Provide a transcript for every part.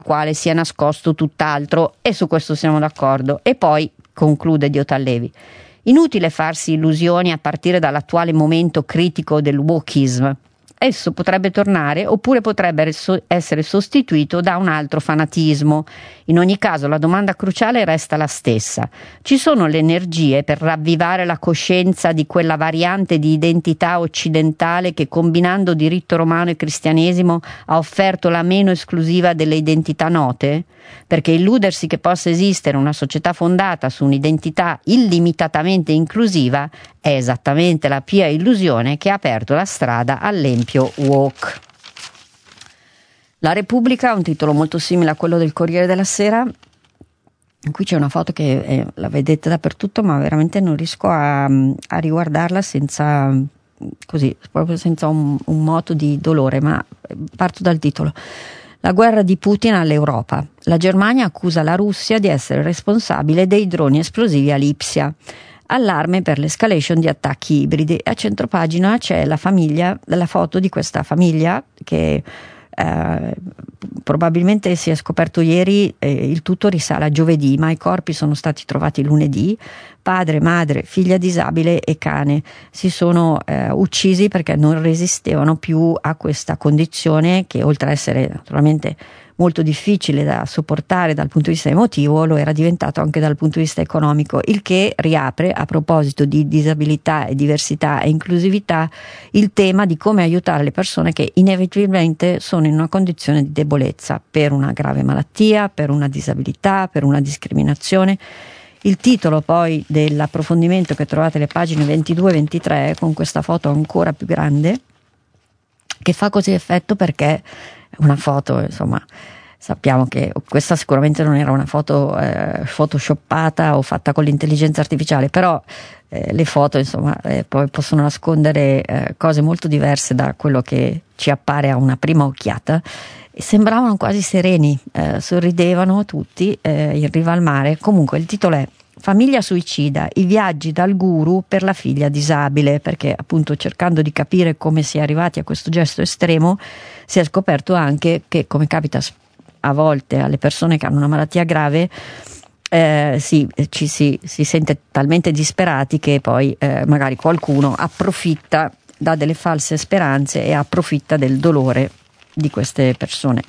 quale sia nascosto tutt'altro, e su questo siamo d'accordo. E poi conclude Diotallevi: inutile farsi illusioni a partire dall'attuale momento critico del wokism. Esso potrebbe tornare, oppure potrebbe essere sostituito da un altro fanatismo. In ogni caso la domanda cruciale resta la stessa: ci sono le energie per ravvivare la coscienza di quella variante di identità occidentale che, combinando diritto romano e cristianesimo, ha offerto la meno esclusiva delle identità note? Perché illudersi che possa esistere una società fondata su un'identità illimitatamente inclusiva è esattamente la pia illusione che ha aperto la strada all'empio woke. La Repubblica ha un titolo molto simile a quello del Corriere della Sera. Qui c'è una foto che la vedete dappertutto, ma veramente non riesco a riguardarla senza, così, proprio senza un moto di dolore, ma parto dal titolo. La guerra di Putin all'Europa. La Germania accusa la Russia di essere responsabile dei droni esplosivi a Lipsia. Allarme per l'escalation di attacchi ibridi. A centropagina c'è la foto di questa famiglia che probabilmente si è scoperto ieri, il tutto risale a giovedì, ma i corpi sono stati trovati lunedì. Padre, madre, figlia disabile e cane si sono uccisi perché non resistevano più a questa condizione che, oltre a essere naturalmente molto difficile da sopportare dal punto di vista emotivo, lo era diventato anche dal punto di vista economico, il che riapre, a proposito di disabilità e diversità e inclusività, il tema di come aiutare le persone che inevitabilmente sono in una condizione di debolezza per una grave malattia, per una disabilità, per una discriminazione. Il titolo poi dell'approfondimento, che trovate alle pagine 22 e 23, con questa foto ancora più grande, che fa così effetto perché una foto, insomma, sappiamo che questa sicuramente non era una foto photoshoppata o fatta con l'intelligenza artificiale, però le foto, insomma, poi possono nascondere cose molto diverse da quello che ci appare a una prima occhiata. E sembravano quasi sereni, sorridevano tutti in riva al mare. Comunque il titolo è Famiglia suicida, i viaggi dal guru per la figlia disabile, perché appunto, cercando di capire come si è arrivati a questo gesto estremo, si è scoperto anche che, come capita a volte alle persone che hanno una malattia grave, si sente talmente disperati che poi magari qualcuno approfitta, dà delle false speranze e approfitta del dolore di queste persone.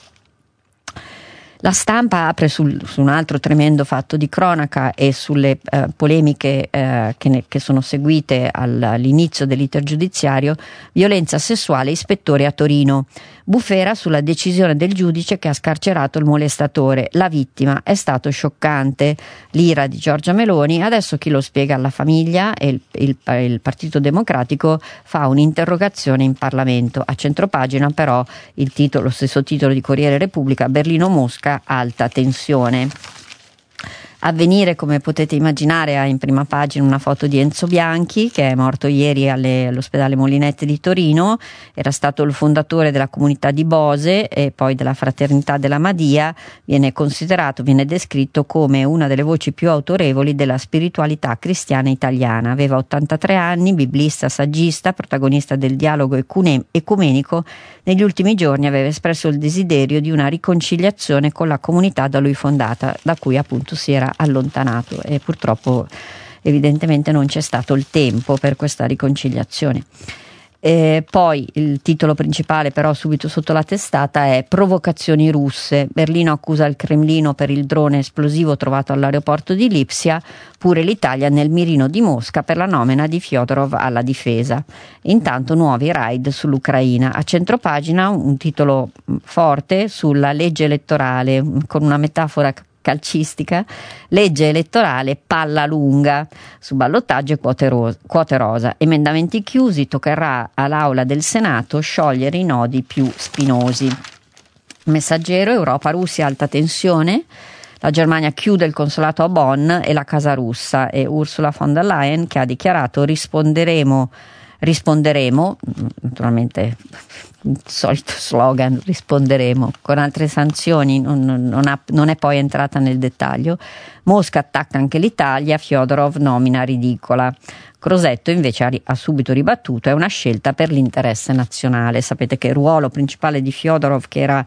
La Stampa apre su un altro tremendo fatto di cronaca e sulle polemiche che sono seguite all'inizio dell'iter giudiziario. Violenza sessuale, ispettore a Torino. Bufera sulla decisione del giudice che ha scarcerato il molestatore. La vittima è stato scioccante. L'ira di Giorgia Meloni. Adesso chi lo spiega alla famiglia? E il Partito Democratico fa un'interrogazione in Parlamento. A centropagina però lo stesso titolo di Corriere Repubblica: Berlino-Mosca, alta tensione. Avvenire, come potete immaginare, ha in prima pagina una foto di Enzo Bianchi, che è morto ieri all'ospedale Molinette di Torino. Era stato il fondatore della comunità di Bose e poi della Fraternità della Madia. Viene descritto come una delle voci più autorevoli della spiritualità cristiana italiana. Aveva 83 anni, biblista, saggista, protagonista del dialogo ecumenico. Negli ultimi giorni aveva espresso il desiderio di una riconciliazione con la comunità da lui fondata, da cui appunto si era allontanato, e purtroppo evidentemente non c'è stato il tempo per questa riconciliazione. Poi il titolo principale, però, subito sotto la testata è Provocazioni russe. Berlino accusa il Cremlino per il drone esplosivo trovato all'aeroporto di Lipsia, pure l'Italia nel mirino di Mosca per la nomina di Fyodorov alla difesa. Intanto nuovi raid sull'Ucraina. A centropagina un titolo forte sulla legge elettorale, con una metafora calcistica: legge elettorale palla lunga, su ballottaggio e quote rosa, emendamenti chiusi, toccherà all'Aula del Senato sciogliere i nodi più spinosi. Messaggero, Europa-Russia, alta tensione, la Germania chiude il consolato a Bonn e la Casa Russa, e Ursula von der Leyen che ha dichiarato risponderemo, naturalmente il solito slogan, risponderemo, con altre sanzioni, non è poi entrata nel dettaglio. Mosca attacca anche l'Italia, Fyodorov nomina ridicola. Crosetto invece ha subito ribattuto: è una scelta per l'interesse nazionale. Sapete che il ruolo principale di Fyodorov, che era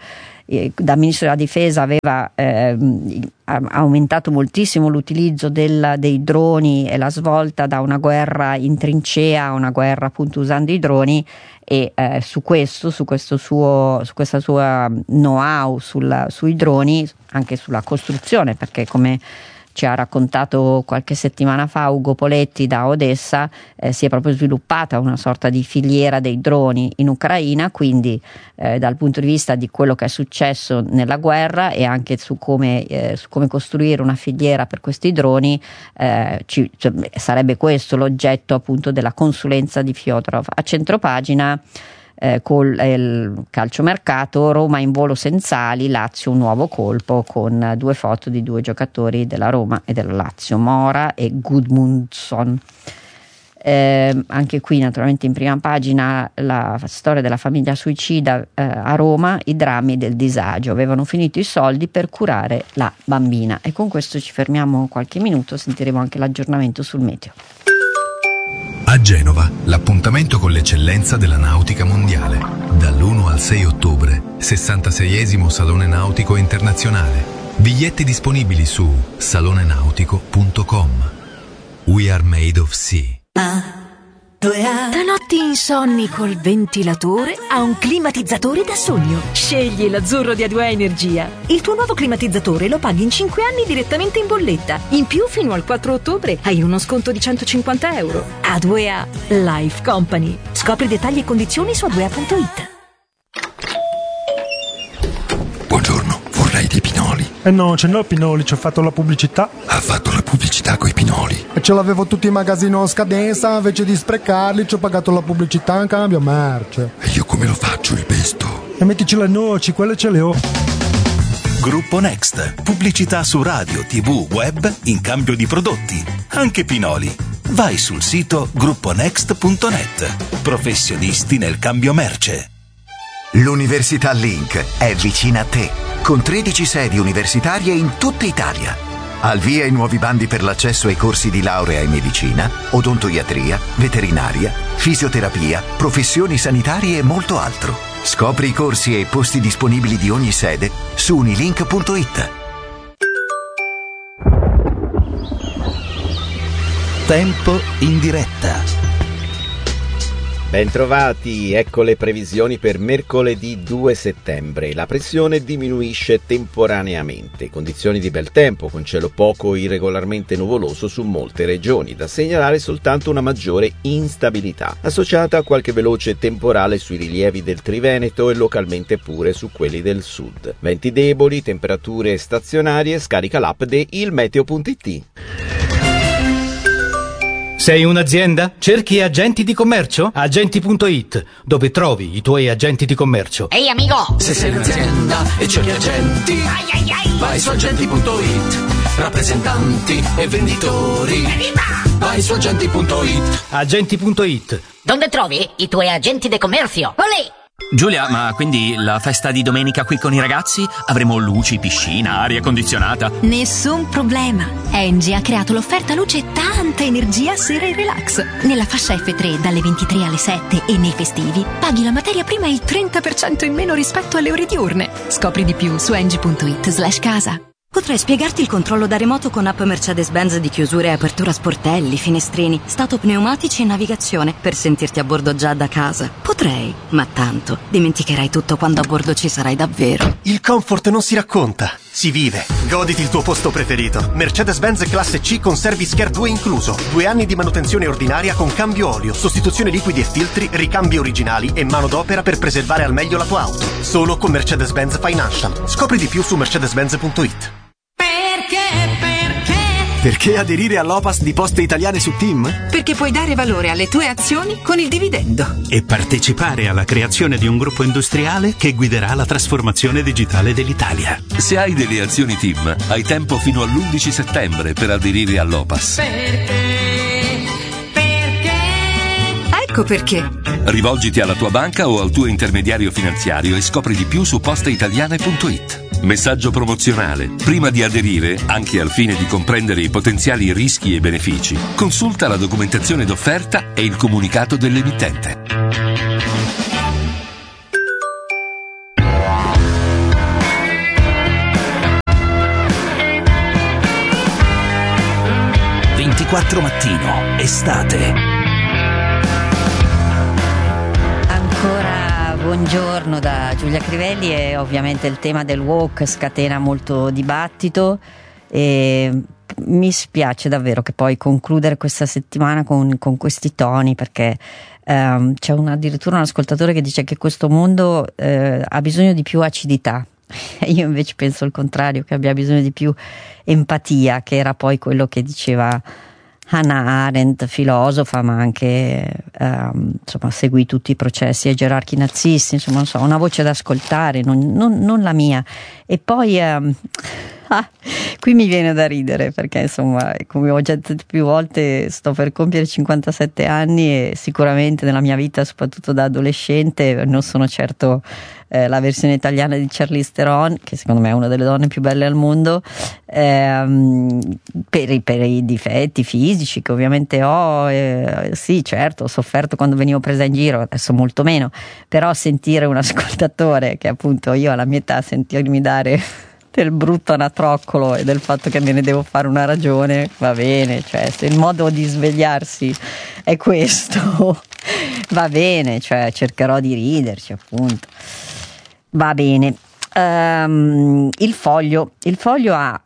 da Ministro della Difesa aveva aumentato moltissimo l'utilizzo dei droni e la svolta da una guerra in trincea a una guerra appunto usando i droni, e su questa sua know-how sui droni, anche sulla costruzione, perché come ci ha raccontato qualche settimana fa Ugo Poletti da Odessa, si è proprio sviluppata una sorta di filiera dei droni in Ucraina, quindi dal punto di vista di quello che è successo nella guerra e anche su come costruire una filiera per questi droni, sarebbe questo l'oggetto appunto della consulenza di Fyodorov. A centropagina col il calciomercato, Roma in volo senza ali, Lazio un nuovo colpo, con 2 foto di 2 giocatori della Roma e della Lazio, Mora e Gudmundsson. Anche qui naturalmente in prima pagina la storia della famiglia suicida a Roma, i drammi del disagio, avevano finito i soldi per curare la bambina. E con questo ci fermiamo qualche minuto, sentiremo anche l'aggiornamento sul meteo. A Genova, l'appuntamento con l'eccellenza della nautica mondiale. Dall'1 al 6 ottobre, 66esimo Salone Nautico Internazionale. Biglietti disponibili su salonenautico.com. We are made of sea. Da notti insonni col ventilatore a un climatizzatore da sogno. Scegli l'Azzurro di A2A Energia. Il tuo nuovo climatizzatore lo paghi in 5 anni direttamente in bolletta. In più, fino al 4 ottobre hai uno sconto di €150. A2A Life Company. Scopri dettagli e condizioni su a2a.it. Buongiorno, vorrei dei pinoli. No, ce n'ho pinoli, ci ho fatto la pubblicità. Ha fatto la pubblicità coi pinoli. E ce l'avevo tutti in magazzino a scadenza, invece di sprecarli ci ho pagato la pubblicità in cambio merce. E io come lo faccio il pesto? E mettici le noci, quelle ce le ho. Gruppo Next. Pubblicità su radio, TV, web in cambio di prodotti. Anche pinoli. Vai sul sito grupponext.net. Professionisti nel cambio merce. L'Università Link è vicina a te, con 13 sedi universitarie in tutta Italia. Al via i nuovi bandi per l'accesso ai corsi di laurea in medicina, odontoiatria, veterinaria, fisioterapia, professioni sanitarie e molto altro. Scopri i corsi e i posti disponibili di ogni sede su unilink.it. Tempo in diretta. Bentrovati, ecco le previsioni per mercoledì 2 settembre. La pressione diminuisce temporaneamente, condizioni di bel tempo con cielo poco irregolarmente nuvoloso su molte regioni, da segnalare soltanto una maggiore instabilità, associata a qualche veloce temporale sui rilievi del Triveneto e localmente pure su quelli del sud. Venti deboli, temperature stazionarie, scarica l'app di ilmeteo.it. Sei un'azienda? Cerchi agenti di commercio? Agenti.it, dove trovi i tuoi agenti di commercio. Ehi amico! Se sei un'azienda e cerchi agenti, vai su agenti.it. Rappresentanti e venditori, vai su agenti.it. Agenti.it. Dove trovi i tuoi agenti di commercio? Olè! Giulia, ma quindi la festa di domenica qui con i ragazzi? Avremo luci, piscina, aria condizionata? Nessun problema. Engie ha creato l'offerta luce e tanta energia sera e relax. Nella fascia F3 dalle 23 alle 7 e nei festivi paghi la materia prima il 30% in meno rispetto alle ore diurne. Scopri di più su engie.it/casa. Potrei spiegarti il controllo da remoto con app Mercedes-Benz di chiusura e apertura sportelli, finestrini, stato pneumatici e navigazione per sentirti a bordo già da casa. Potrei, ma tanto dimenticherai tutto quando a bordo ci sarai davvero. Il comfort non si racconta, si vive. Goditi il tuo posto preferito. Mercedes-Benz classe C con Service Care 2 incluso. 2 anni di manutenzione ordinaria con cambio olio, sostituzione liquidi e filtri, ricambi originali e manodopera per preservare al meglio la tua auto. Solo con Mercedes-Benz Financial. Scopri di più su mercedes-benz.it. Perché aderire all'OPAS di Poste Italiane su Team? Perché puoi dare valore alle tue azioni con il dividendo. E partecipare alla creazione di un gruppo industriale che guiderà la trasformazione digitale dell'Italia. Se hai delle azioni Team, hai tempo fino all'11 settembre per aderire all'OPAS. Perché? Ecco perché. Rivolgiti alla tua banca o al tuo intermediario finanziario e scopri di più su posteitaliane.it. Messaggio promozionale. Prima di aderire, anche al fine di comprendere i potenziali rischi e benefici, consulta la documentazione d'offerta e il comunicato dell'emittente. 24 mattino, estate. Ancora buongiorno da Giulia Crivelli, e ovviamente il tema del woke scatena molto dibattito e mi spiace davvero che poi concludere questa settimana con questi toni, perché c'è addirittura un ascoltatore che dice che questo mondo ha bisogno di più acidità. Io invece penso il contrario, che abbia bisogno di più empatia, che era poi quello che diceva Hannah Arendt, filosofa, ma anche seguì tutti i processi ai gerarchi nazisti, insomma, non so, una voce da ascoltare, non la mia. E poi qui mi viene da ridere, perché insomma, come ho già detto più volte, sto per compiere 57 anni e sicuramente nella mia vita, soprattutto da adolescente, non sono certo la versione italiana di Charlize Theron, che secondo me è una delle donne più belle al mondo, per i difetti fisici che ovviamente ho. Sì, certo, ho sofferto quando venivo presa in giro, adesso molto meno, però sentire un ascoltatore che appunto io alla mia età sentirmi dare del brutto anatroccolo e del fatto che me ne devo fare una ragione, va bene, cioè se il modo di svegliarsi è questo, va bene, cioè cercherò di riderci, appunto. Va bene. Il Foglio ha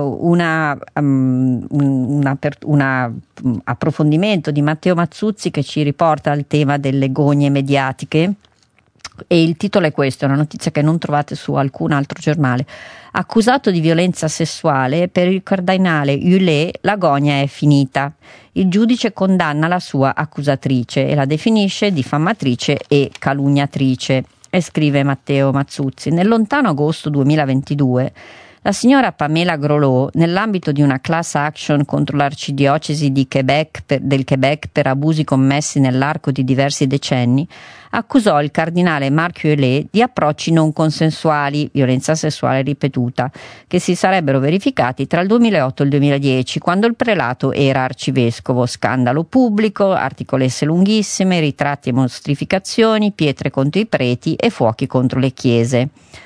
un approfondimento di Matteo Mazzuzzi che ci riporta al tema delle gogne mediatiche, e il titolo è questo, è una notizia che non trovate su alcun altro giornale. Accusato di violenza sessuale, per il cardinale Hulé la gogna è finita. Il giudice condanna la sua accusatrice e la definisce diffamatrice e calunniatrice. E scrive Matteo Mazzuzzi: nel lontano agosto 2022 la signora Pamela Grolot, nell'ambito di una class action contro l'arcidiocesi di del Quebec per abusi commessi nell'arco di diversi decenni, accusò il cardinale Marc Hulé di approcci non consensuali, violenza sessuale ripetuta, che si sarebbero verificati tra il 2008 e il 2010, quando il prelato era arcivescovo. Scandalo pubblico, articolesse lunghissime, ritratti e mostrificazioni, pietre contro i preti e fuochi contro le chiese.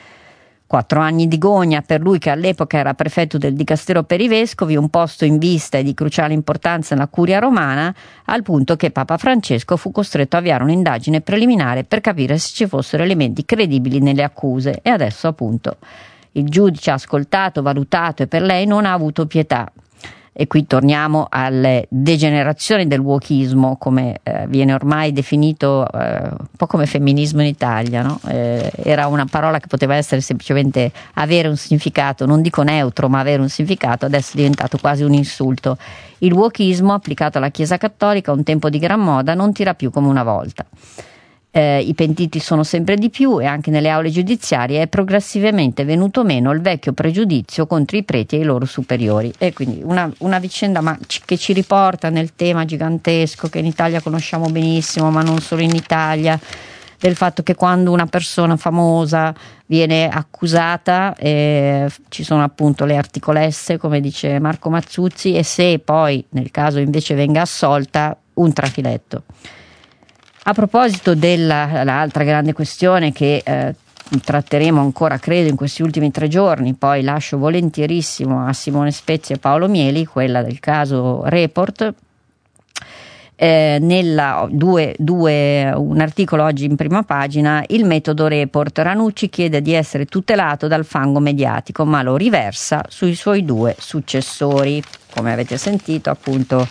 4 anni di gogna per lui, che all'epoca era prefetto del Dicastero per i Vescovi, un posto in vista e di cruciale importanza nella curia romana, al punto che Papa Francesco fu costretto a avviare un'indagine preliminare per capire se ci fossero elementi credibili nelle accuse. E adesso, appunto, il giudice ha ascoltato, valutato e per lei non ha avuto pietà. E qui torniamo alle degenerazioni del wokismo, come viene ormai definito, un po' come femminismo in Italia, no? Era una parola che poteva essere semplicemente avere un significato, non dico neutro, ma avere un significato, adesso è diventato quasi un insulto. Il wokismo applicato alla Chiesa Cattolica, un tempo di gran moda, non tira più come una volta. I pentiti sono sempre di più, e anche nelle aule giudiziarie è progressivamente venuto meno il vecchio pregiudizio contro i preti e i loro superiori. E quindi una vicenda che ci riporta nel tema gigantesco che in Italia conosciamo benissimo, ma non solo in Italia, del fatto che quando una persona famosa viene accusata ci sono appunto le articolesse, come dice Marco Mazzuzzi, e se poi nel caso invece venga assolta, un trafiletto. A proposito dell'altra grande questione che tratteremo ancora, credo, in questi ultimi 3 giorni, poi lascio volentierissimo a Simone Spezia e Paolo Mieli, quella del caso Report, un articolo oggi in prima pagina: il metodo Report, Ranucci chiede di essere tutelato dal fango mediatico ma lo riversa sui suoi 2 successori. Come avete sentito, appunto,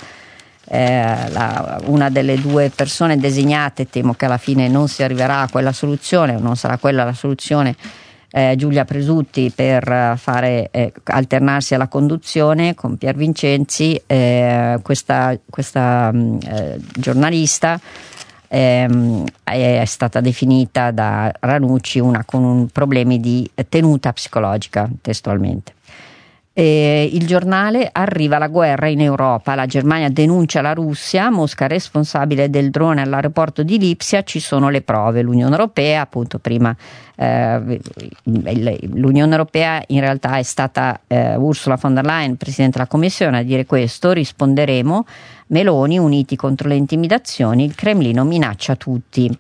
una delle 2 persone designate, temo che alla fine non si arriverà a quella soluzione, non sarà quella la soluzione, Giulia Presutti, per fare alternarsi alla conduzione con Pier Vincenzi. Questa giornalista è stata definita da Ranucci con problemi di tenuta psicologica, testualmente. Il giornale: arriva la guerra in Europa, la Germania denuncia la Russia, Mosca responsabile del drone all'aeroporto di Lipsia, ci sono le prove. L'Unione Europea, appunto prima l'Unione Europea in realtà è stata Ursula von der Leyen, Presidente della Commissione, a dire questo: risponderemo, Meloni, uniti contro le intimidazioni, il Cremlino minaccia tutti.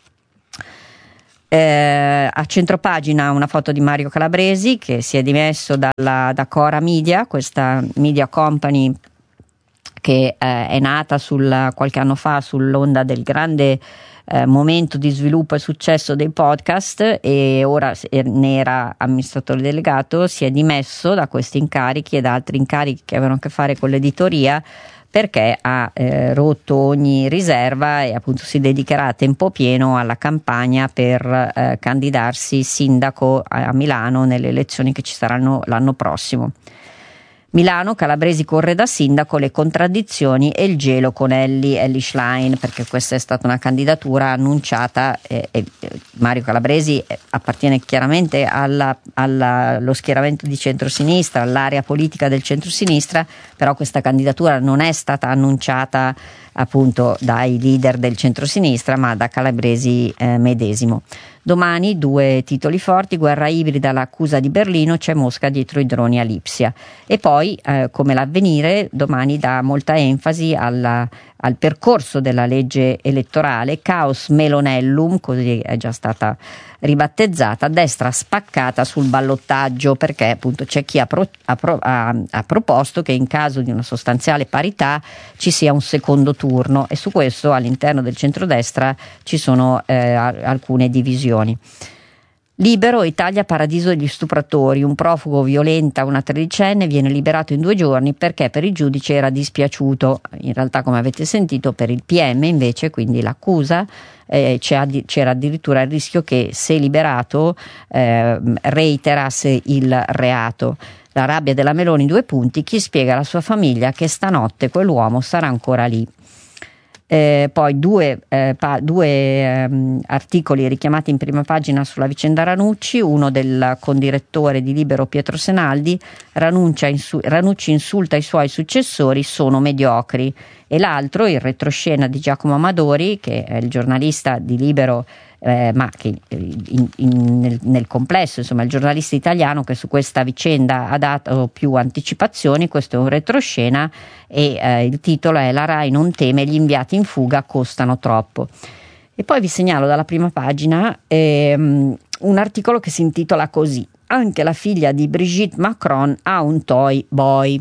A centropagina una foto di Mario Calabresi, che si è dimesso da Cora Media, questa media company che è nata qualche anno fa sull'onda del grande momento di sviluppo e successo dei podcast, e ora ne era amministratore delegato, si è dimesso da questi incarichi e da altri incarichi che avevano a che fare con l'editoria, perché ha rotto ogni riserva e appunto si dedicherà a tempo pieno alla campagna per candidarsi sindaco a Milano nelle elezioni che ci saranno l'anno prossimo. Milano, Calabresi corre da sindaco, le contraddizioni e il gelo con Elly Schlein, perché questa è stata una candidatura annunciata e Mario Calabresi appartiene chiaramente allo schieramento di centrosinistra, all'area politica del centrosinistra, però questa candidatura non è stata annunciata appunto dai leader del centrosinistra, ma da Calabresi medesimo. Domani 2 titoli forti: guerra ibrida, l'accusa di Berlino, c'è Mosca dietro i droni a Lipsia. E poi come l'Avvenire domani dà molta enfasi al percorso della legge elettorale, caos Melonellum, così è già stata ribattezzata, destra spaccata sul ballottaggio, perché appunto c'è chi ha proposto che in caso di una sostanziale parità ci sia un secondo turno, e su questo all'interno del centrodestra ci sono alcune divisioni. Libero, Italia paradiso degli stupratori, un profugo violenta una 13enne, viene liberato in 2 giorni perché per il giudice era dispiaciuto. In realtà, come avete sentito, per il PM invece, quindi l'accusa, c'era addirittura il rischio che, se liberato, reiterasse il reato. La rabbia della Meloni, 2 punti, chi spiega alla sua famiglia che stanotte quell'uomo sarà ancora lì. Poi due articoli richiamati in prima pagina sulla vicenda Ranucci, uno del condirettore di Libero Pietro Senaldi: Ranucci insulta i suoi successori, sono mediocri, e l'altro il retroscena di Giacomo Amadori, che è il giornalista di Libero, ma che nel complesso, insomma, il giornalista italiano che su questa vicenda ha dato più anticipazioni. Questo è un retroscena e il titolo è "La Rai non teme, gli inviati in fuga costano troppo". E poi vi segnalo dalla prima pagina un articolo che si intitola così: anche la figlia di Brigitte Macron ha un toy boy.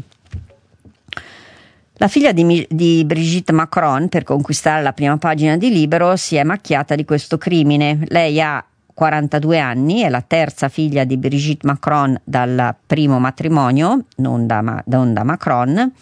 La figlia di Brigitte Macron, per conquistare la prima pagina di Libero, si è macchiata di questo crimine. Lei ha 42 anni, è la terza figlia di Brigitte Macron dal primo matrimonio, non da Macron,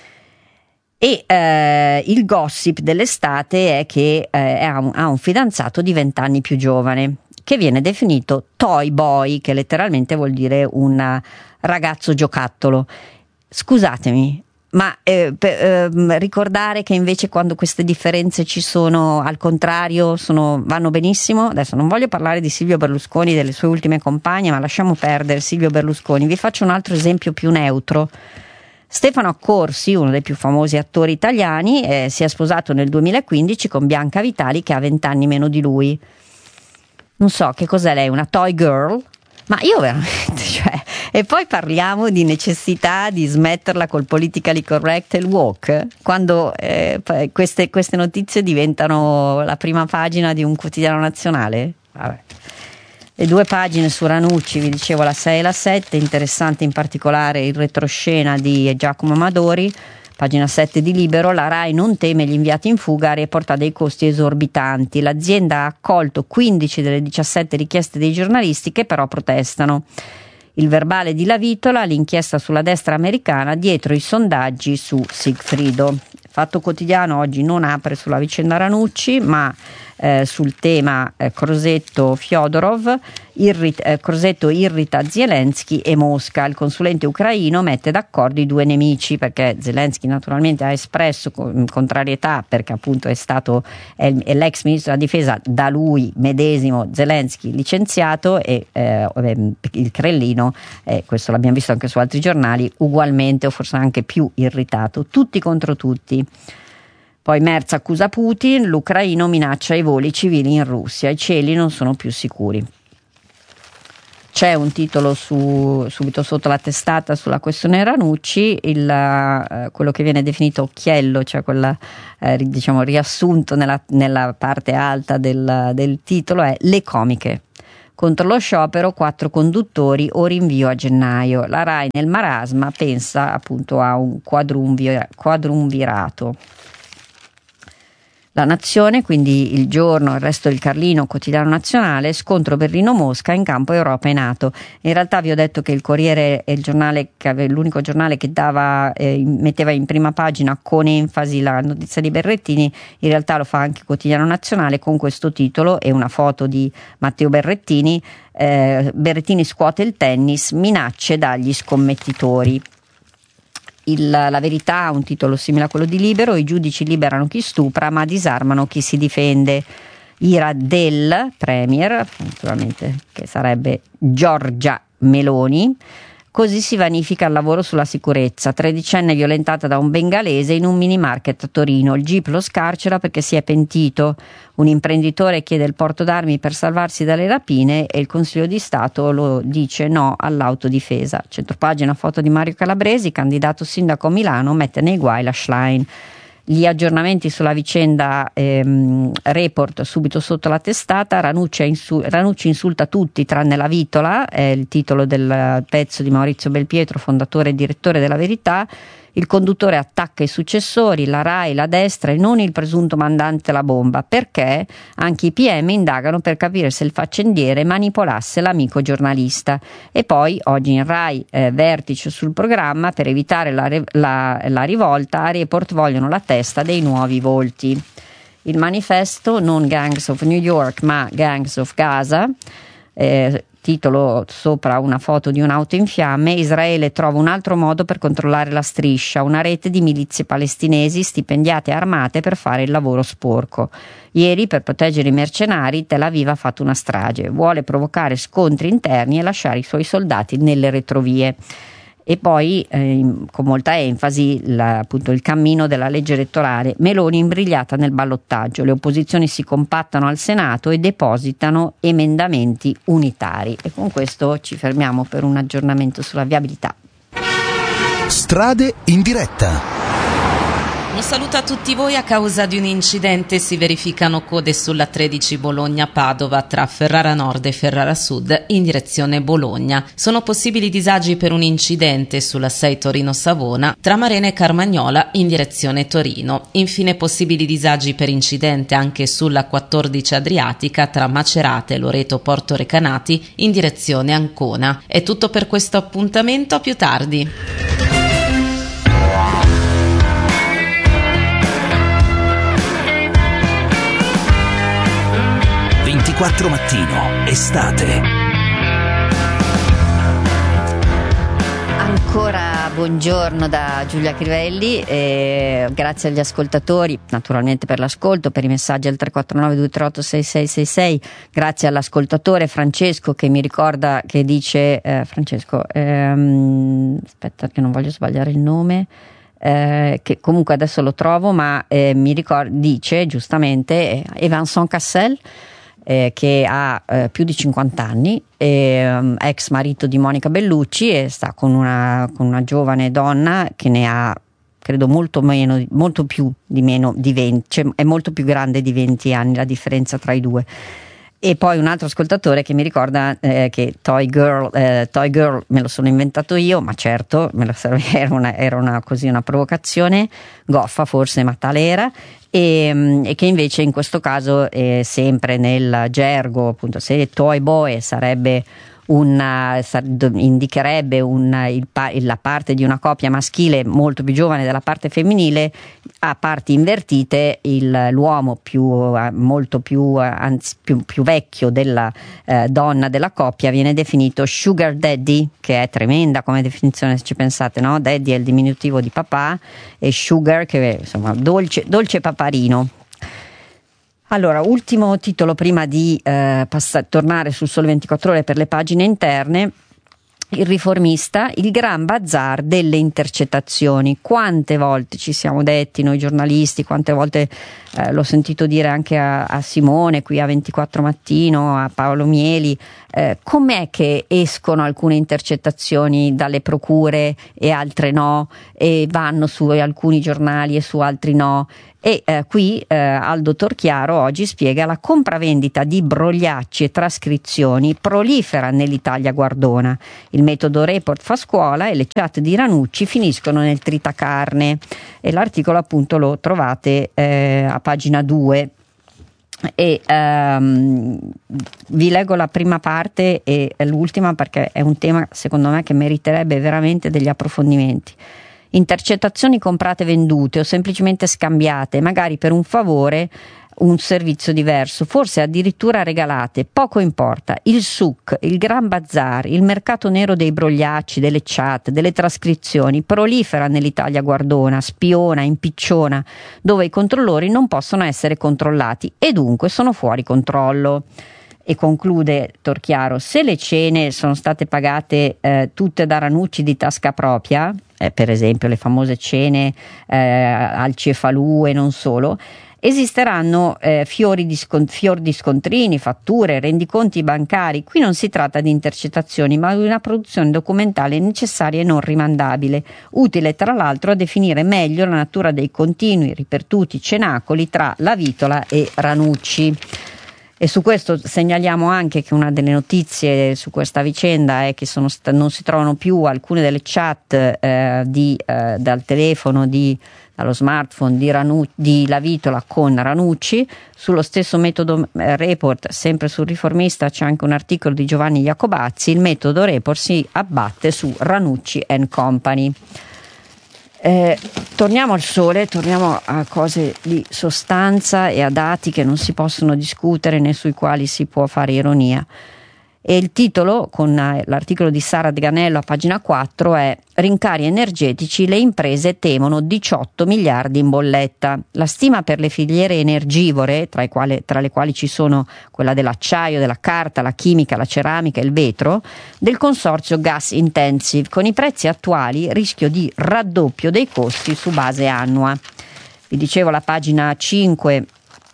e il gossip dell'estate è che ha un fidanzato di 20 anni più giovane, che viene definito toy boy, che letteralmente vuol dire un ragazzo giocattolo. Scusatemi, ma ricordare che invece quando queste differenze ci sono, al contrario, vanno benissimo. Adesso non voglio parlare di Silvio Berlusconi e delle sue ultime compagne, ma lasciamo perdere Silvio Berlusconi. Vi faccio un altro esempio più neutro. Stefano Accorsi, uno dei più famosi attori italiani, si è sposato nel 2015 con Bianca Vitali, che ha 20 anni meno di lui. Non so che cos'è lei, una toy girl? Ma io veramente, e poi parliamo di necessità di smetterla col politically correct e il woke, quando queste notizie diventano la prima pagina di un quotidiano nazionale. Vabbè. Le 2 pagine su Ranucci, vi dicevo, la 6 e la 7, interessante in particolare il retroscena di Giacomo Amadori. Pagina 7 di Libero: la Rai non teme gli inviati in fuga, reporta dei costi esorbitanti. L'azienda ha accolto 15 delle 17 richieste dei giornalisti che però protestano. Il verbale di Lavitola, l'inchiesta sulla destra americana, dietro i sondaggi su Sigfrido. Fatto Quotidiano oggi non apre sulla vicenda Ranucci, ma sul tema Crosetto-Fyodorov. Crosetto irrita Zelensky e Mosca. Il consulente ucraino mette d'accordo i 2 nemici, perché Zelensky naturalmente ha espresso contrarietà, perché appunto è l'ex ministro della difesa da lui medesimo, Zelensky, licenziato, e il Crellino, questo l'abbiamo visto anche su altri giornali, ugualmente o forse anche più irritato. Tutti contro tutti. Poi Merz accusa Putin, l'ucraino minaccia i voli civili in Russia, i cieli non sono più sicuri. C'è un titolo subito sotto la testata sulla questione Ranucci, quello che viene definito occhiello, cioè quella riassunto nella parte alta del titolo, è "Le comiche". Contro lo sciopero 4 conduttori o rinvio a gennaio. La RAI nel marasma pensa appunto a un quadrumvirato. La Nazione, quindi Il Giorno, Il Resto del Carlino, Quotidiano Nazionale, scontro Berlino-Mosca, in campo Europa e NATO. In realtà vi ho detto che il Corriere è il giornale l'unico giornale che metteva in prima pagina con enfasi la notizia di Berrettini. In realtà lo fa anche Quotidiano Nazionale con questo titolo e una foto di Matteo Berrettini. Berrettini scuote il tennis, minacce dagli scommettitori. La Verità ha un titolo simile a quello di Libero: i giudici liberano chi stupra ma disarmano chi si difende. Ira del Premier, naturalmente che sarebbe Giorgia Meloni. Così si vanifica il lavoro sulla sicurezza. 13enne violentata da un bengalese in un mini market a Torino. Il GIP lo scarcera perché si è pentito. Un imprenditore chiede il porto d'armi per salvarsi dalle rapine e il Consiglio di Stato lo dice no all'autodifesa. Centropagina foto di Mario Calabresi, candidato sindaco a Milano, mette nei guai la Schlein. Gli aggiornamenti sulla vicenda Report subito sotto la testata. Ranucci insulta tutti tranne la Vitola, è il titolo del pezzo di Maurizio Belpietro, fondatore e direttore della Verità. Il conduttore attacca i successori, la RAI, la destra e non il presunto mandante la bomba, perché anche i PM indagano per capire se il faccendiere manipolasse l'amico giornalista. E poi oggi in RAI vertice sul programma: per evitare la rivolta, a Report vogliono la testa dei nuovi volti. Il Manifesto, non Gangs of New York ma Gangs of Gaza, titolo sopra una foto di un'auto in fiamme. Israele trova un altro modo per controllare la striscia, una rete di milizie palestinesi stipendiate e armate per fare il lavoro sporco. Ieri, per proteggere i mercenari, Tel Aviv ha fatto una strage, vuole provocare scontri interni e lasciare i suoi soldati nelle retrovie. E poi con molta enfasi appunto il cammino della legge elettorale. Meloni imbrigliata nel ballottaggio, le opposizioni si compattano al Senato e depositano emendamenti unitari. E con questo ci fermiamo per un aggiornamento sulla viabilità. Strade in diretta. Un saluto a tutti voi. A causa di un incidente si verificano code sulla 13 Bologna-Padova tra Ferrara Nord e Ferrara Sud in direzione Bologna. Sono possibili disagi per un incidente sulla 6 Torino-Savona tra Marena e Carmagnola in direzione Torino. Infine possibili disagi per incidente anche sulla 14 Adriatica tra Macerata e Loreto-Porto Recanati in direzione Ancona. È tutto per questo appuntamento, a più tardi. 24 mattino, estate. Ancora buongiorno da Giulia Crivelli, grazie agli ascoltatori naturalmente per l'ascolto, per i messaggi al 349 238 6666, grazie all'ascoltatore Francesco che mi ricorda, che dice Francesco, aspetta che non voglio sbagliare il nome, che comunque adesso lo trovo, ma mi ricorda, dice giustamente Vincent Cassel, che ha più di 50 anni, ex marito di Monica Bellucci, e sta con una giovane donna che ne ha credo molto più di 20, cioè è molto più grande di 20 anni la differenza tra i due. E poi un altro ascoltatore che mi ricorda che Toy Girl me lo sono inventato io, ma certo era una provocazione goffa forse, ma tale era. E che invece in questo caso sempre nel gergo, appunto, se toy boy sarebbe indicherebbe la parte di una coppia maschile molto più giovane della parte femminile, a parti invertite l'uomo molto più vecchio della donna della coppia viene definito sugar daddy, che è tremenda come definizione se ci pensate, no? Daddy è il diminutivo di papà e sugar che insomma dolce paparino. Allora, ultimo titolo prima di tornare sul Sole 24 Ore per le pagine interne. Il Riformista, il gran bazar delle intercettazioni. Quante volte ci siamo detti noi giornalisti, quante volte l'ho sentito dire anche a Simone qui a 24 Mattino, a Paolo Mieli, com'è che escono alcune intercettazioni dalle procure e altre no, e vanno su alcuni giornali e su altri no. E qui Aldo Torchiaro oggi spiega: la compravendita di brogliacci e trascrizioni prolifera nell'Italia guardona. Il metodo Report fa scuola e le chat di Ranucci finiscono nel tritacarne. E l'articolo appunto lo trovate a pagina 2. E vi leggo la prima parte e l'ultima, perché è un tema secondo me che meriterebbe veramente degli approfondimenti. Intercettazioni comprate e vendute o semplicemente scambiate, magari per un favore, un servizio diverso, forse addirittura regalate, poco importa. Il SUC, il Gran Bazar, il mercato nero dei brogliacci, delle chat, delle trascrizioni prolifera nell'Italia guardona, spiona, impicciona, dove i controllori non possono essere controllati e dunque sono fuori controllo. E conclude Torchiaro: se le cene sono state pagate tutte da Ranucci di tasca propria, per esempio le famose cene al Cefalù e non solo, esisteranno fior di scontrini, fatture, rendiconti bancari. Qui non si tratta di intercettazioni, ma di una produzione documentale necessaria e non rimandabile, utile tra l'altro a definire meglio la natura dei continui, ripetuti cenacoli tra La Vitola e Ranucci. E su questo segnaliamo anche che una delle notizie su questa vicenda è che non si trovano più alcune delle chat dal telefono, dallo smartphone di La Vitola con Ranucci. Sullo stesso metodo Report, sempre sul Riformista, c'è anche un articolo di Giovanni Iacobazzi: il metodo Report si abbatte su Ranucci & Company. Torniamo al Sole, torniamo a cose di sostanza e a dati che non si possono discutere né sui quali si può fare ironia. E il titolo, con l'articolo di Sara Deganello a pagina 4, è: rincari energetici, le imprese temono 18 miliardi in bolletta. La stima per le filiere energivore, tra le quali ci sono quella dell'acciaio, della carta, la chimica, la ceramica e il vetro, del consorzio Gas Intensive, con i prezzi attuali rischio di raddoppio dei costi su base annua. Vi dicevo, la pagina 5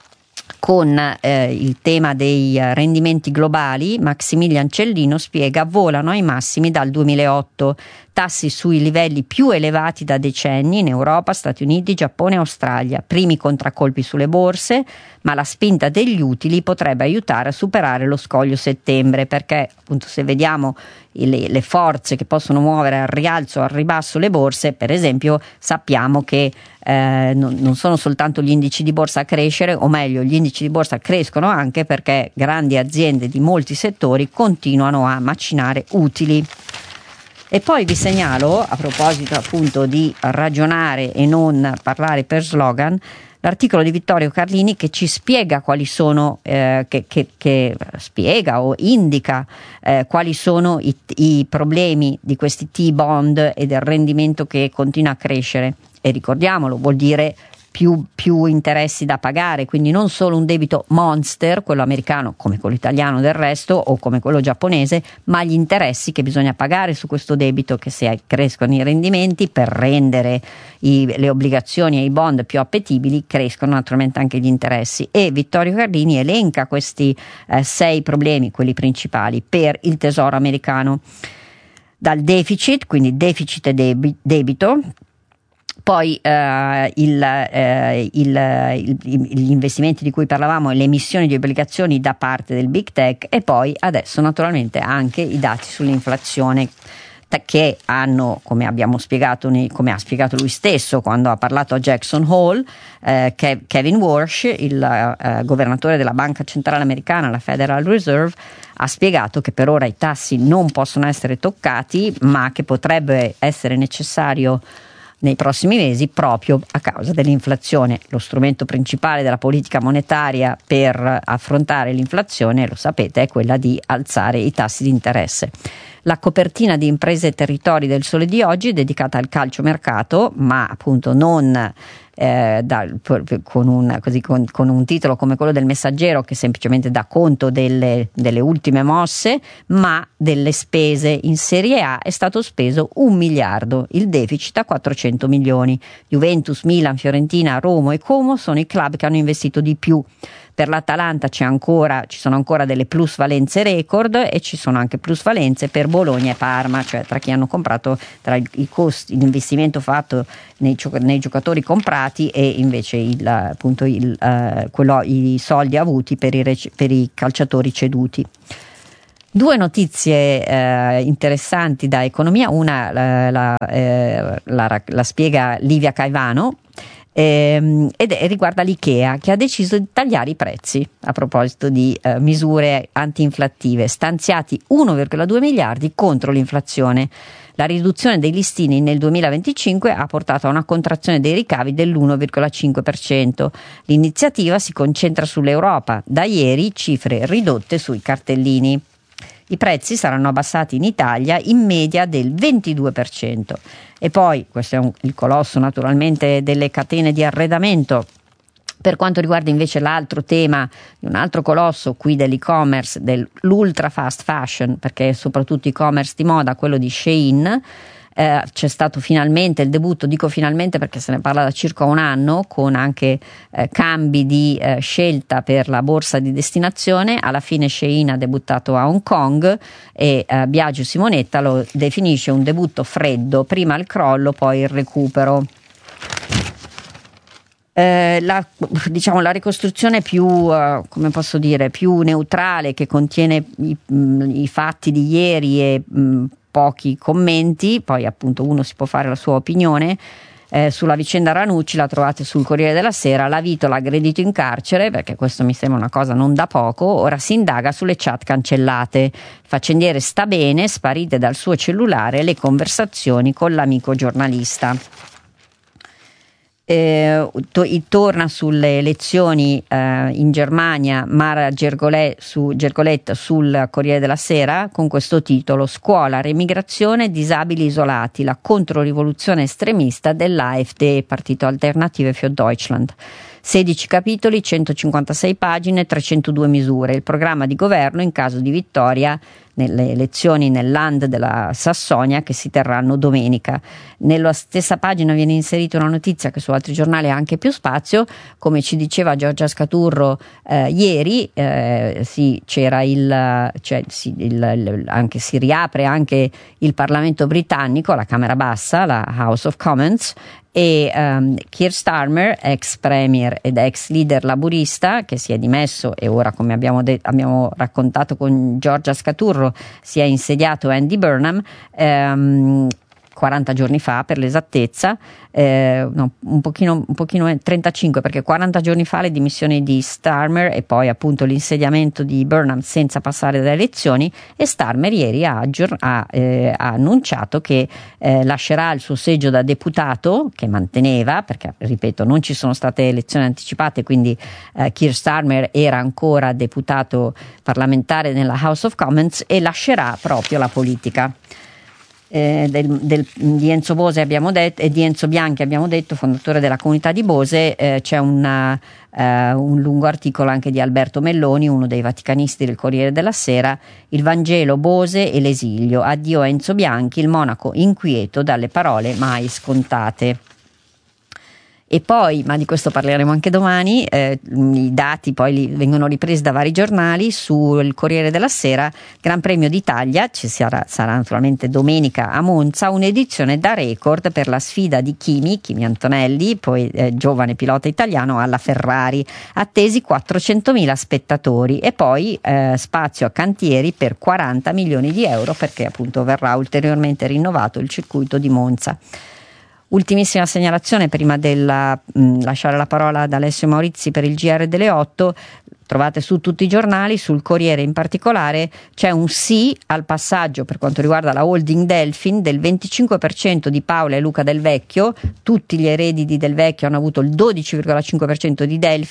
con il tema dei rendimenti globali. Maximilian Cellino spiega: volano ai massimi dal 2008, tassi sui livelli più elevati da decenni in Europa, Stati Uniti, Giappone e Australia, primi contraccolpi sulle borse, ma la spinta degli utili potrebbe aiutare a superare lo scoglio settembre, perché appunto se vediamo le forze che possono muovere al rialzo o al ribasso le borse, per esempio, sappiamo che non sono soltanto gli indici di borsa a crescere, o meglio gli indici di borsa crescono anche perché grandi aziende di molti settori continuano a macinare utili. E poi vi segnalo, a proposito appunto di ragionare e non parlare per slogan, l'articolo di Vittorio Carlini che ci spiega quali sono, che spiega o indica quali sono i problemi di questi T-bond e del rendimento che continua a crescere. E ricordiamolo, vuol dire più interessi da pagare, quindi non solo un debito monster, quello americano come quello italiano del resto o come quello giapponese, ma gli interessi che bisogna pagare su questo debito, che se crescono i rendimenti per rendere le obbligazioni e i bond più appetibili, crescono naturalmente anche gli interessi. E Vittorio Carlini elenca questi 6 problemi, quelli principali per il tesoro americano: dal deficit, quindi deficit e debito, poi gli investimenti di cui parlavamo e le emissioni di obbligazioni da parte del Big Tech, e poi adesso naturalmente anche i dati sull'inflazione che hanno, come abbiamo spiegato, come ha spiegato lui stesso quando ha parlato a Jackson Hole, Kevin Warsh, il governatore della Banca Centrale Americana, la Federal Reserve, ha spiegato che per ora i tassi non possono essere toccati, ma che potrebbe essere necessario nei prossimi mesi proprio a causa dell'inflazione. Lo strumento principale della politica monetaria per affrontare l'inflazione, lo sapete, è quella di alzare i tassi di interesse. La copertina di Imprese e Territori del Sole di oggi è dedicata al calciomercato, ma appunto non con un titolo come quello del Messaggero, che semplicemente dà conto delle ultime mosse, ma delle spese. In Serie A è stato speso 1 miliardo, il deficit a 400 milioni. Juventus, Milan, Fiorentina, Roma e Como sono i club che hanno investito di più. Per l'Atalanta ci sono ancora delle plusvalenze record, e ci sono anche plusvalenze per Bologna e Parma, cioè tra chi hanno comprato, tra i costi, l'investimento fatto nei giocatori comprati e invece i soldi avuti per i calciatori ceduti. Due notizie interessanti da economia, una la spiega Livia Caivano, ed riguarda l'IKEA, che ha deciso di tagliare i prezzi a proposito di misure antinflattive, stanziati 1,2 miliardi contro l'inflazione. La riduzione dei listini nel 2025 ha portato a una contrazione dei ricavi dell'1,5%. L'iniziativa si concentra sull'Europa, da ieri cifre ridotte sui cartellini. I prezzi saranno abbassati in Italia in media del 22%. E poi, questo è il colosso naturalmente delle catene di arredamento. Per quanto riguarda invece l'altro tema di un altro colosso qui dell'e-commerce, dell'ultra fast fashion, perché è soprattutto e-commerce di moda, quello di Shein, c'è stato finalmente il debutto, dico finalmente perché se ne parla da circa un anno, con anche cambi di scelta per la borsa di destinazione. Alla fine Shein ha debuttato a Hong Kong e Biagio Simonetta lo definisce un debutto freddo, prima il crollo, poi il recupero. La ricostruzione più più neutrale, che contiene i fatti di ieri e pochi commenti, poi appunto uno si può fare la sua opinione sulla vicenda Ranucci, la trovate sul Corriere della Sera. La Vito l'ha aggredito in carcere, perché questo mi sembra una cosa non da poco. Ora si indaga sulle chat cancellate. Il faccendiere sta bene, sparite dal suo cellulare le conversazioni con l'amico giornalista. Torna sulle elezioni in Germania Mara Gergolet sul Corriere della Sera con questo titolo: scuola, remigrazione, disabili isolati, la controrivoluzione estremista dell'AfD, Partito Alternative für Deutschland. 16 capitoli, 156 pagine, 302 misure. Il programma di governo in caso di vittoria nelle elezioni nel Land della Sassonia, che si terranno domenica. Nella stessa pagina viene inserita una notizia che su altri giornali ha anche più spazio. Come ci diceva Giorgia Scaturro ieri, si riapre anche il Parlamento britannico, la Camera Bassa, la House of Commons, e Keir Starmer, ex premier ed ex leader laburista, che si è dimesso e ora, come abbiamo raccontato con Giorgia Scaturro, si è insediato Andy Burnham 40 giorni fa per l'esattezza, un pochino 35, perché 40 giorni fa le dimissioni di Starmer e poi appunto l'insediamento di Burnham senza passare dalle elezioni, e Starmer ieri ha annunciato che lascerà il suo seggio da deputato, che manteneva, perché ripeto non ci sono state elezioni anticipate, quindi Keir Starmer era ancora deputato parlamentare nella House of Commons, e lascerà proprio la politica. Di Enzo Bose abbiamo detto, e di Enzo Bianchi abbiamo detto, fondatore della comunità di Bose. C'è un lungo articolo anche di Alberto Melloni, uno dei vaticanisti del Corriere della Sera: il Vangelo, Bose e l'esilio, addio Enzo Bianchi, il monaco inquieto dalle parole mai scontate. E poi, ma di questo parleremo anche domani, i dati poi vengono ripresi da vari giornali. Sul Corriere della Sera, Gran Premio d'Italia, sarà naturalmente domenica a Monza, un'edizione da record per la sfida di Kimi Antonelli, poi giovane pilota italiano, alla Ferrari, attesi 400.000 spettatori, e poi spazio a cantieri per 40 milioni di euro, perché appunto verrà ulteriormente rinnovato il circuito di Monza. Ultimissima segnalazione prima di lasciare la parola ad Alessio Maurizi per il GR delle 8. Trovate su tutti i giornali, sul Corriere in particolare c'è un sì al passaggio per quanto riguarda la holding Delfin del 25% di Paola e Luca Del Vecchio. Tutti gli eredi di Del Vecchio hanno avuto il 12,5% di Delfin,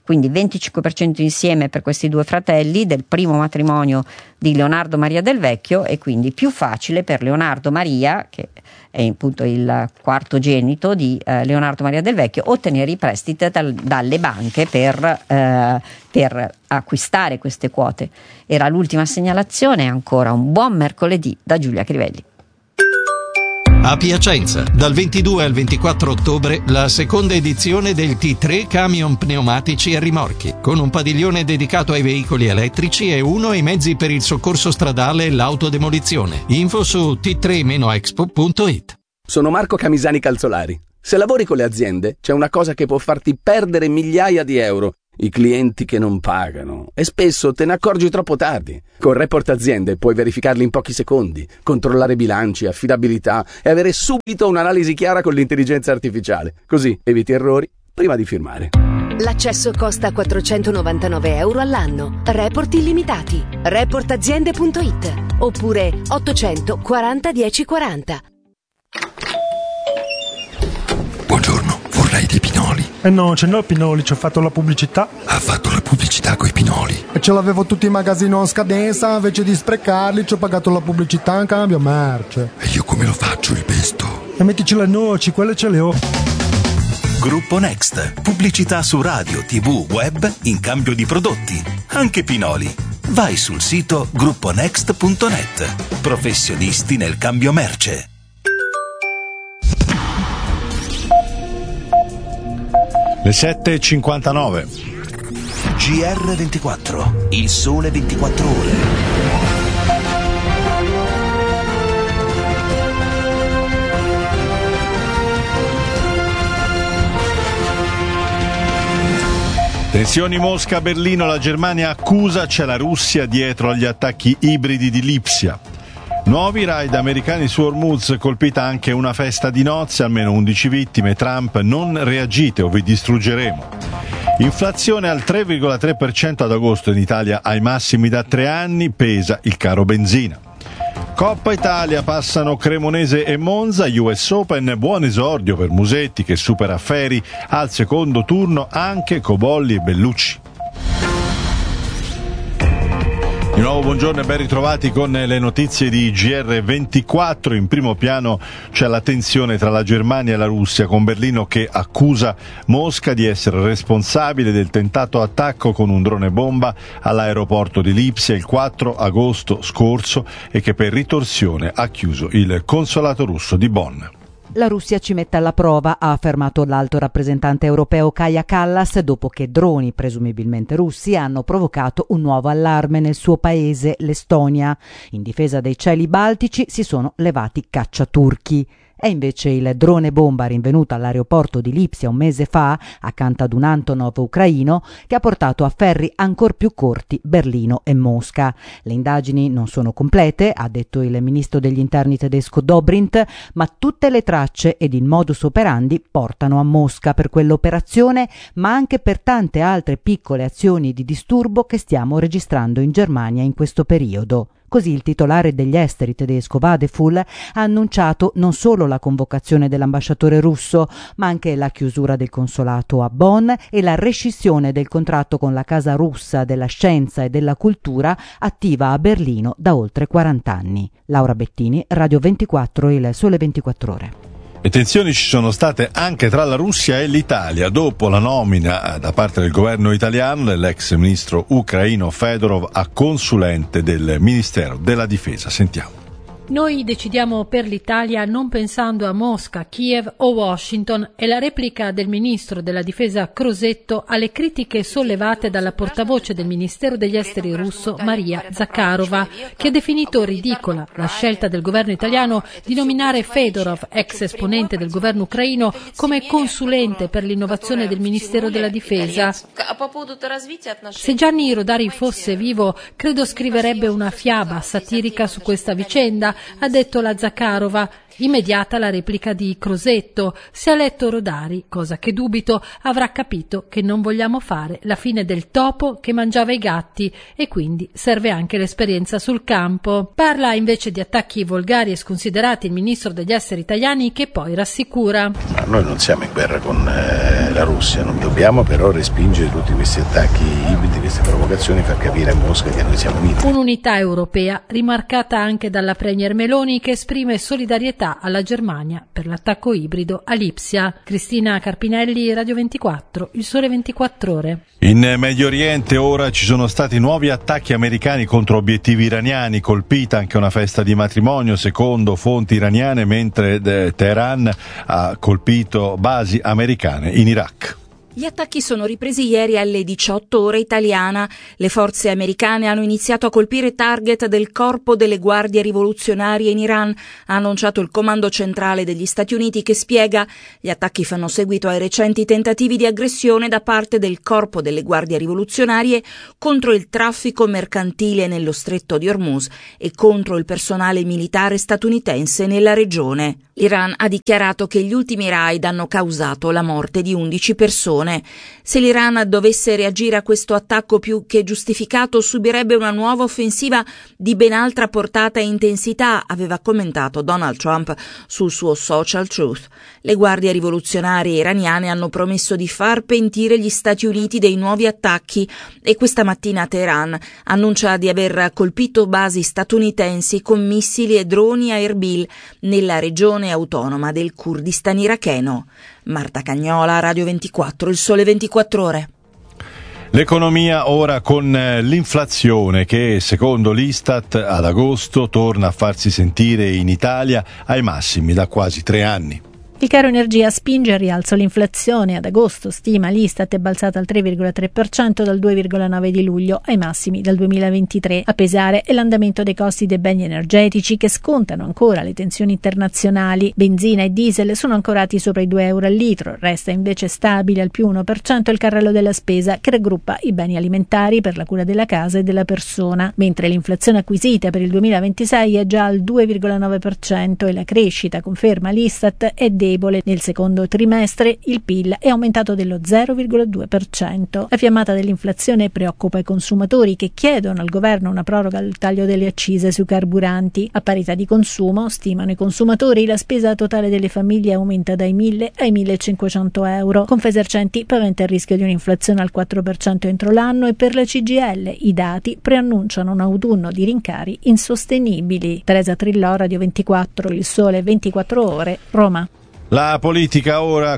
quindi 25% insieme per questi due fratelli del primo matrimonio di Leonardo Maria Del Vecchio, e quindi più facile per Leonardo Maria, che è appunto il quartogenito di Leonardo Maria Del Vecchio, ottenere i prestiti dalle banche per acquistare queste quote. Era l'ultima segnalazione. Ancora un buon mercoledì da Giulia Crivelli. A Piacenza, dal 22 al 24 ottobre, la seconda edizione del T3 Camion Pneumatici e Rimorchi, con un padiglione dedicato ai veicoli elettrici e uno ai mezzi per il soccorso stradale e l'autodemolizione. Info su t3-expo.it. Sono Marco Camisani Calzolari. Se lavori con le aziende, c'è una cosa che può farti perdere migliaia di euro: i clienti che non pagano, e spesso te ne accorgi troppo tardi. Con Report Aziende puoi verificarli in pochi secondi, controllare bilanci, affidabilità e avere subito un'analisi chiara con l'intelligenza artificiale. Così eviti errori prima di firmare. L'accesso costa 499 euro all'anno. Report illimitati. Reportaziende.it oppure 840 1040. Buongiorno, vorrei dei pinoli. No, ce n'ho i pinoli, ci ho fatto la pubblicità. Ha fatto la pubblicità coi pinoli. E ce l'avevo tutti in magazzino a scadenza, invece di sprecarli ci ho pagato la pubblicità in cambio merce. E io come lo faccio il pesto? E mettici le noci, quelle ce le ho. Gruppo Next. Pubblicità su radio, TV, web in cambio di prodotti. Anche pinoli. Vai sul sito grupponext.net. Professionisti nel cambio merce. Le 7:59. GR24, il sole 24 ore. Tensioni Mosca-Berlino, la Germania accusa c'è la Russia dietro agli attacchi ibridi di Lipsia. Nuovi raid americani su Hormuz, colpita anche una festa di nozze, almeno 11 vittime. Trump: non reagite o vi distruggeremo. Inflazione al 3,3% ad agosto in Italia, ai massimi da 3 anni, pesa il caro benzina. Coppa Italia, passano Cremonese e Monza, US Open, buon esordio per Musetti che supera Feri, al secondo turno anche Cobolli e Bellucci. Di nuovo buongiorno e ben ritrovati con le notizie di GR24. In primo piano c'è la tensione tra la Germania e la Russia, con Berlino che accusa Mosca di essere responsabile del tentato attacco con un drone bomba all'aeroporto di Lipsia il 4 agosto scorso e che per ritorsione ha chiuso il consolato russo di Bonn. La Russia ci mette alla prova, ha affermato l'alto rappresentante europeo Kaja Kallas, dopo che droni, presumibilmente russi, hanno provocato un nuovo allarme nel suo paese, l'Estonia. In difesa dei cieli baltici si sono levati cacciaturchi. È invece il drone bomba rinvenuto all'aeroporto di Lipsia un mese fa, accanto ad un Antonov ucraino, che ha portato a ferri ancor più corti Berlino e Mosca. Le indagini non sono complete, ha detto il ministro degli interni tedesco Dobrindt, ma tutte le tracce ed il modus operandi portano a Mosca per quell'operazione, ma anche per tante altre piccole azioni di disturbo che stiamo registrando in Germania in questo periodo. Così il titolare degli esteri tedesco Vadeful ha annunciato non solo la convocazione dell'ambasciatore russo, ma anche la chiusura del consolato a Bonn e la rescissione del contratto con la Casa Russa della Scienza e della Cultura, attiva a Berlino da oltre 40 anni. Laura Bettini, Radio 24, il Sole 24 Ore. Le tensioni ci sono state anche tra la Russia e l'Italia dopo la nomina da parte del governo italiano dell'ex ministro ucraino Fedorov a consulente del Ministero della Difesa. Sentiamo. Noi decidiamo per l'Italia non pensando a Mosca, Kiev o Washington, è la replica del ministro della difesa Crosetto alle critiche sollevate dalla portavoce del Ministero degli Esteri russo Maria Zakharova, che ha definito ridicola la scelta del governo italiano di nominare Fedorov, ex esponente del governo ucraino, come consulente per l'innovazione del Ministero della Difesa. Se Gianni Rodari fosse vivo, credo scriverebbe una fiaba satirica su questa vicenda, ha detto la Zakharova. Immediata la replica di Crosetto: se ha letto Rodari, cosa che dubito, avrà capito che non vogliamo fare la fine del topo che mangiava i gatti e quindi serve anche l'esperienza sul campo. Parla invece di attacchi volgari e sconsiderati il ministro degli esteri italiani, che poi rassicura. Ma noi non siamo in guerra con la Russia, non dobbiamo però respingere tutti questi attacchi ibridi, queste provocazioni, far capire a Mosca che noi siamo uniti. Un'unità europea rimarcata anche dalla premier Meloni, che esprime solidarietà alla Germania per l'attacco ibrido a Lipsia. Cristina Carpinelli, Radio 24, Il Sole 24 Ore. In Medio Oriente ora ci sono stati nuovi attacchi americani contro obiettivi iraniani, colpita anche una festa di matrimonio secondo fonti iraniane, mentre Teheran ha colpito basi americane in Iraq. Gli attacchi sono ripresi ieri alle 18 ore italiana. Le forze americane hanno iniziato a colpire target del Corpo delle Guardie Rivoluzionarie in Iran, ha annunciato il Comando Centrale degli Stati Uniti, che spiega: gli attacchi fanno seguito ai recenti tentativi di aggressione da parte del Corpo delle Guardie Rivoluzionarie contro il traffico mercantile nello Stretto di Hormuz e contro il personale militare statunitense nella regione. L'Iran ha dichiarato che gli ultimi raid hanno causato la morte di 11 persone. Se l'Iran dovesse reagire a questo attacco più che giustificato, subirebbe una nuova offensiva di ben altra portata e intensità, aveva commentato Donald Trump sul suo social Truth. Le guardie rivoluzionarie iraniane hanno promesso di far pentire gli Stati Uniti dei nuovi attacchi e questa mattina Teheran annuncia di aver colpito basi statunitensi con missili e droni a Erbil, nella regione autonoma del Kurdistan iracheno. Marta Cagnola, Radio 24, Il Sole 24 Ore. L'economia ora con l'inflazione che, secondo l'Istat, ad agosto torna a farsi sentire in Italia ai massimi da quasi 3 anni. Il caro energia spinge al rialzo l'inflazione. Ad agosto, stima l'Istat, è balzata al 3,3% dal 2,9% di luglio, ai massimi dal 2023. A pesare è l'andamento dei costi dei beni energetici, che scontano ancora le tensioni internazionali. Benzina e diesel sono ancorati sopra i €2 al litro. Resta invece stabile al più 1% il carrello della spesa, che raggruppa i beni alimentari per la cura della casa e della persona, mentre l'inflazione acquisita per il 2026 è già al 2,9% e la crescita, conferma l'Istat, è debole. Nel secondo trimestre il PIL è aumentato dello 0,2%. La fiammata dell'inflazione preoccupa i consumatori, che chiedono al governo una proroga del taglio delle accise sui carburanti. A parità di consumo, stimano i consumatori, la spesa totale delle famiglie aumenta dai 1.000 ai 1.500 euro. Confesercenti paventa il rischio di un'inflazione al 4% entro l'anno e per la CGIL i dati preannunciano un autunno di rincari insostenibili. Teresa Trillò, Radio 24, Il Sole 24 Ore, Roma. La politica ora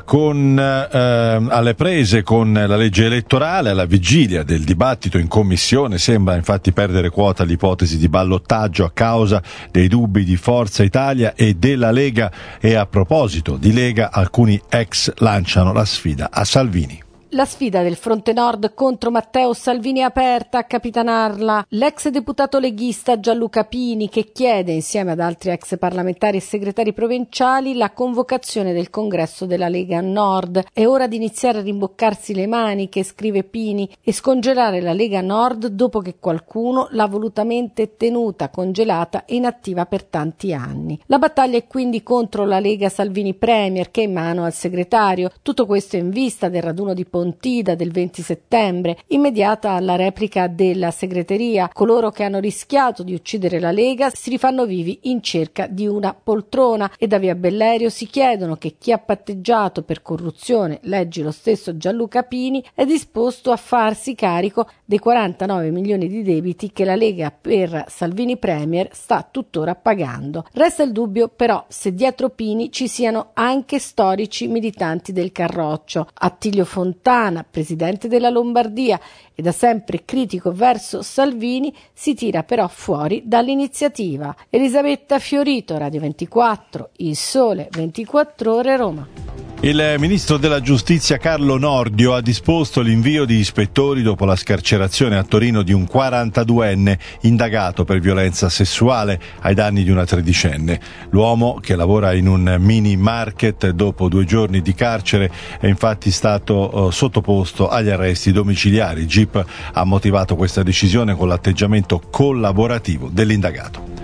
alle prese con la legge elettorale. Alla vigilia del dibattito in commissione sembra infatti perdere quota l'ipotesi di ballottaggio a causa dei dubbi di Forza Italia e della Lega, e a proposito di Lega alcuni ex lanciano la sfida a Salvini. La sfida del Fronte Nord contro Matteo Salvini è aperta. A capitanarla l'ex deputato leghista Gianluca Pini, che chiede, insieme ad altri ex parlamentari e segretari provinciali, la convocazione del congresso della Lega Nord. È ora di iniziare a rimboccarsi le maniche, scrive Pini, e scongelare la Lega Nord dopo che qualcuno l'ha volutamente tenuta congelata e inattiva per tanti anni. La battaglia è quindi contro la Lega Salvini Premier, che è in mano al segretario. Tutto questo in vista del raduno di Pontida del 20 settembre, immediata alla replica della segreteria. Coloro che hanno rischiato di uccidere la Lega si rifanno vivi in cerca di una poltrona, e da via Bellerio si chiedono che chi ha patteggiato per corruzione, leggi lo stesso Gianluca Pini, è disposto a farsi carico dei 49 milioni di debiti che la Lega per Salvini Premier sta tuttora pagando. Resta il dubbio però se dietro Pini ci siano anche storici militanti del Carroccio. Attilio Fontana, presidente della Lombardia e da sempre critico verso Salvini, si tira però fuori dall'iniziativa. Elisabetta Fiorito, Radio 24, Il Sole 24 Ore, Roma. Il ministro della Giustizia Carlo Nordio ha disposto l'invio di ispettori dopo la scarcerazione a Torino di un 42enne indagato per violenza sessuale ai danni di una 13enne. L'uomo, che lavora in un mini market, dopo 2 giorni di carcere è infatti stato sottoposto agli arresti domiciliari. Il GIP ha motivato questa decisione con l'atteggiamento collaborativo dell'indagato.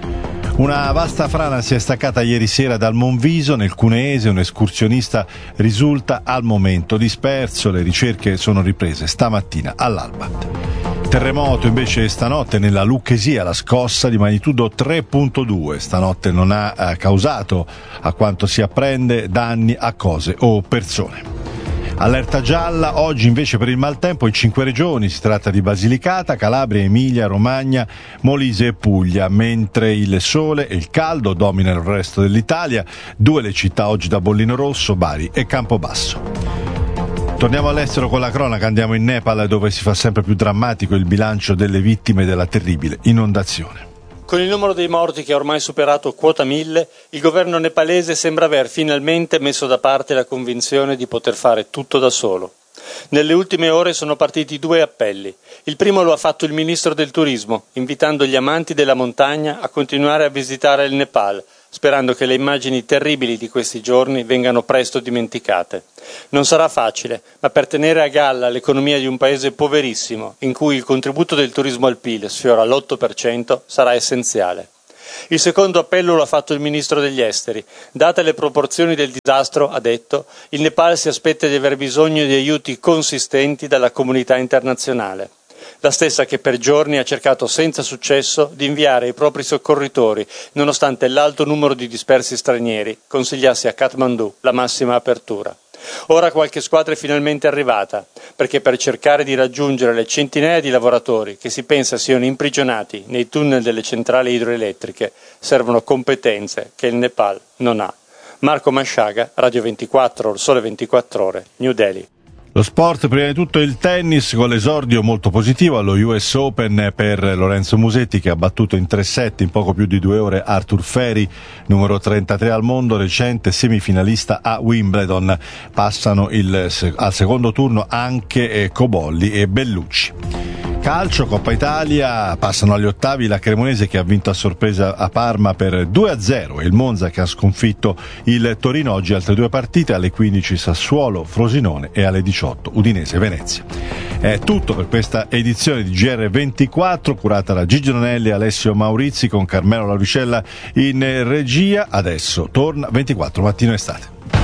Una vasta frana si è staccata ieri sera dal Monviso, nel Cuneese. Un escursionista risulta al momento disperso. Le ricerche sono riprese stamattina all'alba. Terremoto invece stanotte nella Lucchesia, la scossa di magnitudo 3.2. Stanotte non ha causato, a quanto si apprende, danni a cose o persone. Allerta gialla oggi invece per il maltempo in 5 regioni. Si tratta di Basilicata, Calabria, Emilia, Romagna, Molise e Puglia, mentre il sole e il caldo dominano il resto dell'Italia. 2 le città oggi da bollino rosso, Bari e Campobasso. Torniamo all'estero con la cronaca, andiamo in Nepal, dove si fa sempre più drammatico il bilancio delle vittime della terribile inondazione. Con il numero dei morti che ha ormai superato quota 1000, il governo nepalese sembra aver finalmente messo da parte la convinzione di poter fare tutto da solo. Nelle ultime ore sono partiti 2 appelli. Il primo lo ha fatto il ministro del turismo, invitando gli amanti della montagna a continuare a visitare il Nepal, sperando che le immagini terribili di questi giorni vengano presto dimenticate. Non sarà facile, ma per tenere a galla l'economia di un paese poverissimo, in cui il contributo del turismo al PIL sfiora l'8%, sarà essenziale. Il secondo appello lo ha fatto il ministro degli esteri. Date le proporzioni del disastro, ha detto, il Nepal si aspetta di aver bisogno di aiuti consistenti dalla comunità internazionale. La stessa che per giorni ha cercato senza successo di inviare i propri soccorritori, nonostante l'alto numero di dispersi stranieri consigliasse a Kathmandu la massima apertura. Ora qualche squadra è finalmente arrivata, perché per cercare di raggiungere le centinaia di lavoratori che si pensa siano imprigionati nei tunnel delle centrali idroelettriche servono competenze che il Nepal non ha. Marco Masciaga, Radio 24, Il Sole 24 Ore, New Delhi. Lo sport, prima di tutto il tennis, con l'esordio molto positivo allo US Open per Lorenzo Musetti, che ha battuto in 3 set in poco più di 2 ore Arthur Feri, numero 33 al mondo, recente semifinalista a Wimbledon. Passano al secondo turno anche Cobolli e Bellucci. Calcio, Coppa Italia, passano agli ottavi la Cremonese, che ha vinto a sorpresa a Parma per 2-0, e il Monza, che ha sconfitto il Torino. Oggi altre 2 partite, alle 15 Sassuolo Frosinone e alle 18 Udinese Venezia. È tutto per questa edizione di GR24, curata da Gigi Donelli e Alessio Maurizi, con Carmelo Lauricella in regia. Adesso torna 24 Mattino Estate.